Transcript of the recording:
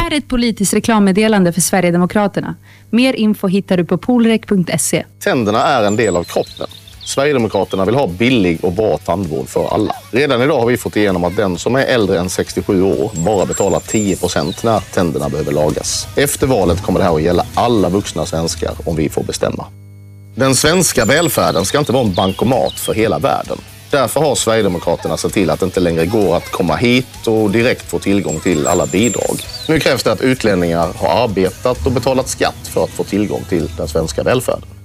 här är ett politiskt reklammeddelande för Sverigedemokraterna. Mer info hittar du på polrek.se. Tänderna är en del av kroppen. Sverigedemokraterna vill ha billig och bra tandvård för alla. Redan idag har vi fått igenom att den som är äldre än 67 år bara betalar 10% när tänderna behöver lagas. Efter valet kommer det här att gälla alla vuxna svenskar om vi får bestämma. Den svenska välfärden ska inte vara en bankomat för hela världen. Därför har Sverigedemokraterna sett till att det inte längre går att komma hit och direkt få tillgång till alla bidrag. Nu krävs det att utlänningar har arbetat och betalat skatt för att få tillgång till den svenska välfärden.